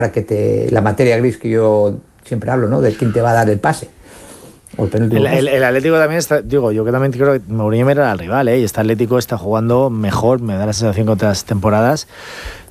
que la materia gris que yo siempre hablo, ¿no? De quién te va a dar el pase. El Atlético también está, digo, yo que también creo que Mourinho era el rival, y este Atlético está jugando mejor, me da la sensación que otras temporadas.